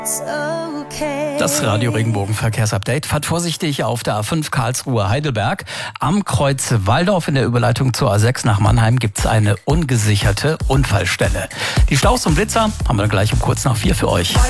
Das Radio Regenbogen Verkehrsupdate. Fahrt vorsichtig auf der A5 Karlsruhe-Heidelberg. Am Kreuz Walldorf in der Überleitung zur A6 nach Mannheim gibt's eine ungesicherte Unfallstelle. Die Staus und Blitzer haben wir gleich um kurz nach 4 für euch.